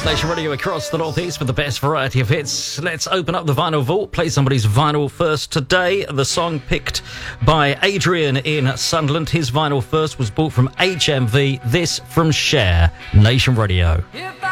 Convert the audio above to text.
Nation Radio across the northeast with the best variety of hits. Let's open up the vinyl vault, play somebody's vinyl first today. The song picked by Adrian in Sunderland. His vinyl first was bought from HMV. This from Cher. Nation Radio. If